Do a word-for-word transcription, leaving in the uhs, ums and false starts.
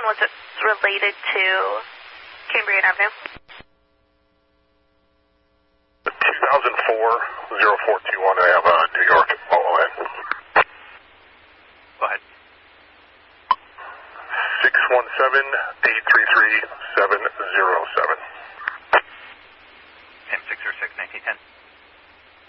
and was it related to Cambrian Avenue? two thousand four oh four two one, I have a New York O O N. Go ahead. six one seven, eight three three, seven zero seven. ten six or six, nineteen ten.